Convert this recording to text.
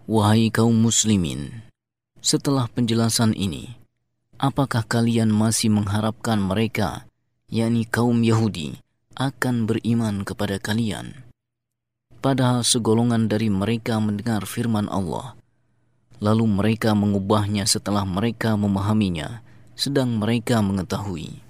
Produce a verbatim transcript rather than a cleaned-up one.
Wahai kaum muslimin, setelah penjelasan ini, apakah kalian masih mengharapkan mereka, yakni kaum Yahudi, akan beriman kepada kalian? Padahal segolongan dari mereka mendengar firman Allah, lalu mereka mengubahnya setelah mereka memahaminya, sedang mereka mengetahui